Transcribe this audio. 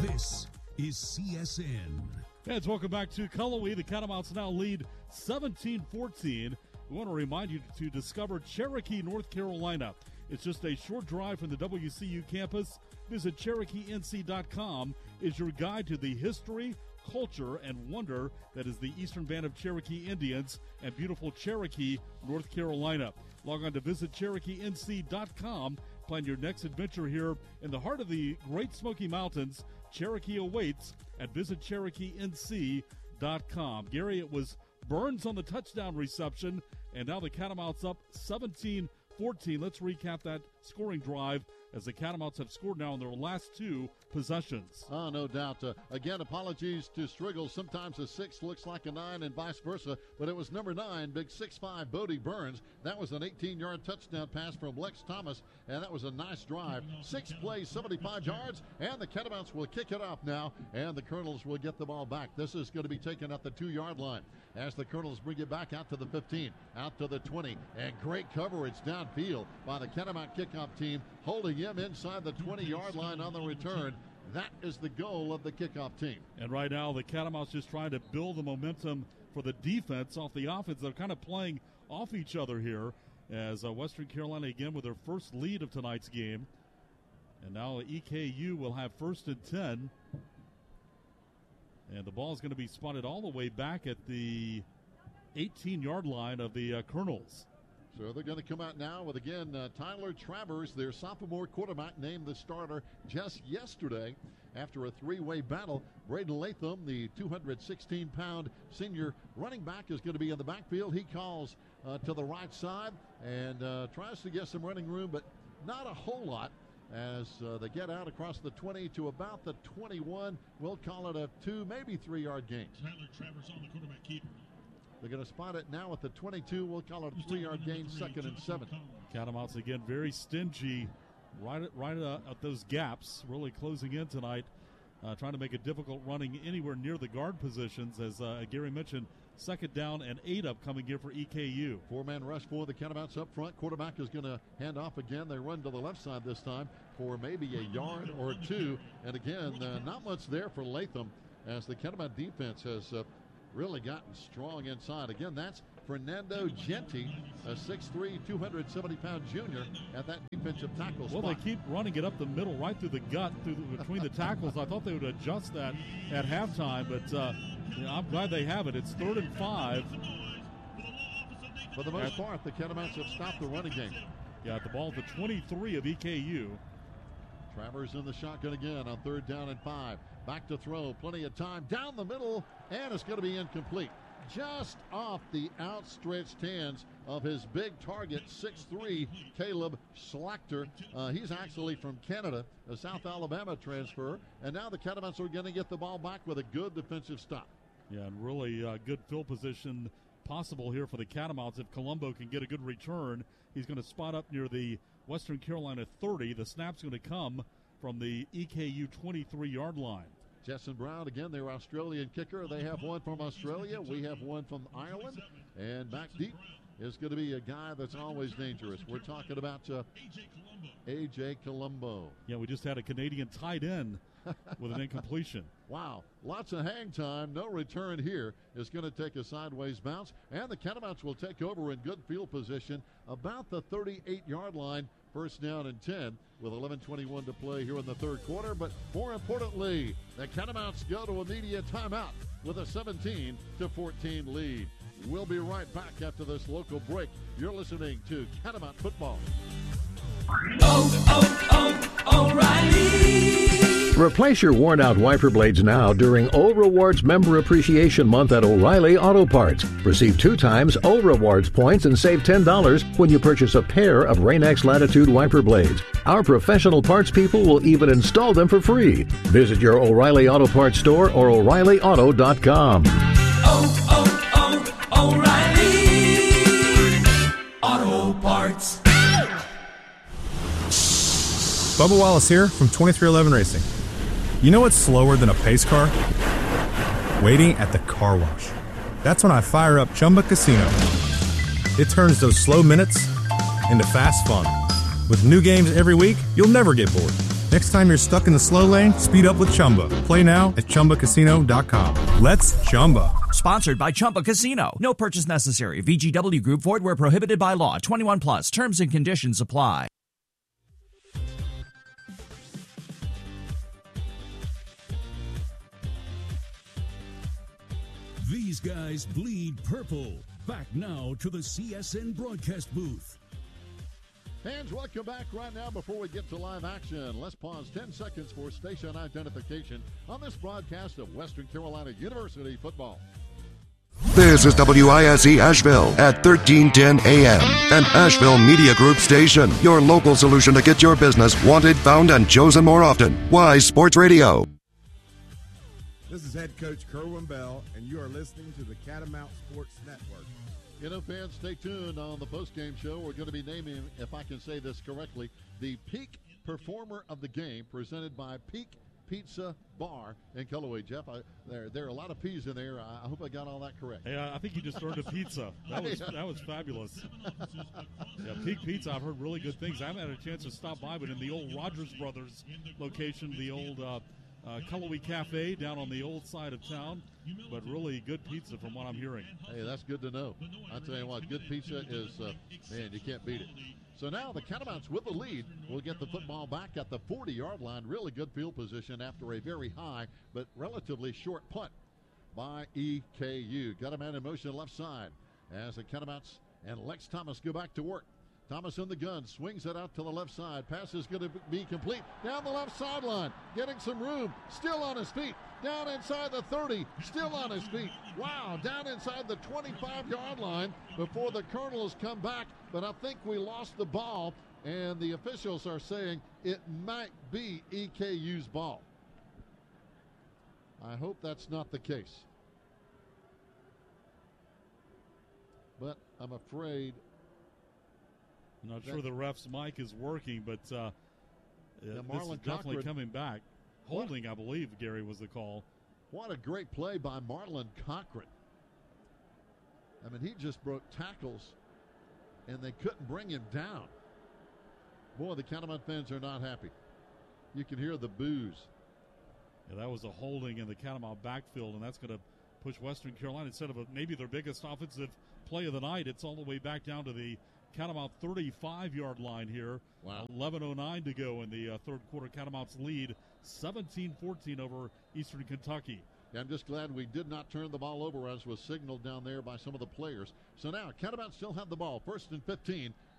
This is CSN. Fans, welcome back to Cullowhee. The Catamounts now lead 17-14. We want to remind you to discover Cherokee, North Carolina. It's just a short drive from the WCU campus. Visit CherokeeNC.com is your guide to the history, culture, and wonder that is the Eastern Band of Cherokee Indians and beautiful Cherokee, North Carolina. Log on to visit CherokeeNC.com. Plan your next adventure here in the heart of the Great Smoky Mountains. Cherokee awaits at visitCherokeeNC.com. Gary, it was Burns on the touchdown reception, and now the Catamounts up 17-14. Let's recap that scoring drive as the Catamounts have scored now in their last two possessions. Oh, no doubt. Again, apologies to Striggles. Sometimes a 6 looks like a 9 and vice versa, but it was number 9, big 6'5", Bodie Burns. That was an 18-yard touchdown pass from Lex Thomas, and that was a nice drive. 6 plays, 75 yards, and the Catamounts will kick it off now, and the Colonels will get the ball back. This is going to be taken at the 2-yard line as the Colonels bring it back out to the 15, out to the 20, and great coverage downfield by the Catamount kickoff team, holding him inside the 20-yard line on the return. That is the goal of the kickoff team. And right now, the Catamounts just trying to build the momentum for the defense off the offense. They're kind of playing off each other here as Western Carolina again with their first lead of tonight's game. And now EKU will have 1st and 10. And the ball is going to be spotted all the way back at the 18-yard line of the Colonels. So they're going to come out now with, again, Tyler Travers, their sophomore quarterback, named the starter just yesterday after a 3-way battle. Braden Latham, the 216-pound senior running back, is going to be in the backfield. He calls to the right side and tries to get some running room, but not a whole lot as they get out across the 20 to about the 21. We'll call it a 2, maybe 3-yard gain. Tyler Travers on the quarterback keeper. They're going to spot it now at the 22. We'll call it a 3-yard gain, 2nd and 7. Catamounts again very stingy right at those gaps, really closing in tonight, trying to make it difficult running anywhere near the guard positions. As Gary mentioned, 2nd down and 8 upcoming here for EKU. 4-man rush for the Catamounts up front. Quarterback is going to hand off again. They run to the left side this time for maybe a yard or 2. And again, not much there for Latham as the Catamount defense has really gotten strong inside. Again, that's Fernando Genti, a 6'3", 270-pound junior at that defensive tackle spot. Well, they keep running it up the middle, right through the gut, between the tackles. I thought they would adjust that at halftime, but I'm glad they have it. It's 3rd and 5. For the most part, the Catamounts have stopped the running game. Yeah, at the ball at the 23 of EKU. Travers in the shotgun again on 3rd down and 5. Back to throw, plenty of time down the middle, and it's going to be incomplete. Just off the outstretched hands of his big target, 6'3", Caleb Schlachter. He's actually from Canada, a South Alabama transfer, and now the Catamounts are going to get the ball back with a good defensive stop. Yeah, and really good field position possible here for the Catamounts. If Colombo can get a good return, he's going to spot up near the Western Carolina 30. The snap's going to come from the EKU 23-yard line. Jetson Brown, again, their Australian kicker. They have one from Australia. We have one from Ireland. And back deep is going to be a guy that's always dangerous. We're talking about A.J. Colombo. Yeah, we just had a Canadian tight end with an incompletion. Wow, lots of hang time. No return here. Is going to take a sideways bounce. And the Catamounts will take over in good field position about the 38-yard line. 1st down and 10 with 11:21 to play here in the 3rd quarter. But more importantly, the Catamounts go to immediate timeout with a 17-14 lead. We'll be right back after this local break. You're listening to Catamount Football. O'Reilly. Replace your worn-out wiper blades now during O Rewards Member Appreciation Month at O'Reilly Auto Parts. Receive 2 times O Rewards points and save $10 when you purchase a pair of Rain-X Latitude wiper blades. Our professional parts people will even install them for free. Visit your O'Reilly Auto Parts store or O'ReillyAuto.com. O'Reilly Auto Parts. Bubba Wallace here from 2311 Racing. You know what's slower than a pace car? Waiting at the car wash. That's when I fire up Chumba Casino. It turns those slow minutes into fast fun. With new games every week, you'll never get bored. Next time you're stuck in the slow lane, speed up with Chumba. Play now at ChumbaCasino.com. Let's Chumba. Sponsored by Chumba Casino. No purchase necessary. VGW Group. Void where prohibited by law. 21 plus. Terms and conditions apply. These guys bleed purple. Back now to the CSN broadcast booth. Fans, welcome back right now. Before we get to live action, let's pause 10 seconds for station identification on this broadcast of Western Carolina University football. This is WISE Asheville at 1310 AM, an Asheville Media Group station. Your local solution to get your business wanted, found, and chosen more often. Wise Sports Radio. This is head coach Kerwin Bell, and you are listening to the Catamount Sports Network. You know, fans, stay tuned on the postgame show. We're going to be naming, if I can say this correctly, the Peak Performer of the Game, presented by Peak Pizza Bar in Cullowhee. Jeff, there are a lot of P's in there. I hope I got all that correct. Yeah, I think you just earned a pizza. That was fabulous. Yeah, Peak Pizza, I've heard really good things. I haven't had a chance to stop by, but in the old Rogers Brothers location, the old Cullowhee Cafe down on the old side of town, but really good pizza from what I'm hearing. Hey, that's good to know. I tell you what, good pizza is, man, you can't beat it. So now the Catamounts with the lead will get the football back at the 40-yard line. Really good field position after a very high but relatively short punt by EKU. Got a man in motion left side as the Catamounts and Lex Thomas go back to work. Thomas in the gun, swings it out to the left side. Pass is going to be complete. Down the left sideline, getting some room. Still on his feet. Down inside the 30, still on his feet. Wow, down inside the 25-yard line before the Colonels come back. But I think we lost the ball, and the officials are saying it might be EKU's ball. I hope that's not the case. But I'm afraid... I'm not sure the ref's mic is working, but this is definitely coming back. Holding, I believe, Gary, was the call. What a great play by Marlon Cochran. I mean, he just broke tackles, and they couldn't bring him down. Boy, the Catamount fans are not happy. You can hear the boos. Yeah, that was a holding in the Catamount backfield, and that's going to push Western Carolina, instead of maybe their biggest offensive play of the night, it's all the way back down to the Catamount 35-yard line here. Wow. 11:09 to go in the third quarter. Catamounts lead 17-14 over Eastern Kentucky. Yeah, I'm just glad we did not turn the ball over, as was signaled down there by some of the players. So now Catamounts still have the ball. 1st and 15